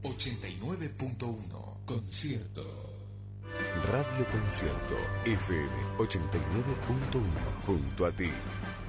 89.1 Concierto. Radio Concierto FM 89.1 junto a ti.